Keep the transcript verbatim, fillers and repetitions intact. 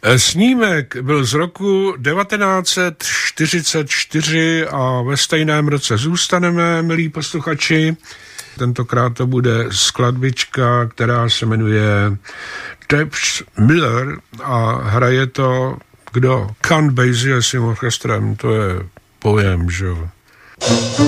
Snímek byl z roku devatenáct set čtyřicet čtyři a ve stejném roce zůstaneme, milí posluchači. Tentokrát to bude skladbička, která se jmenuje Teps Miller a hraje to kdo? Count Basie s tím orchestrem, to je pojem, že jo.